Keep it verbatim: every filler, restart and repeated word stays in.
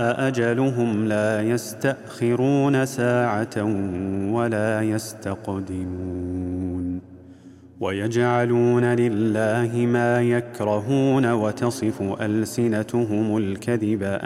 أجلهم لا يستأخرون ساعة ولا يستقدمون ويجعلون لله ما يكرهون وتصف ألسنتهم الكذب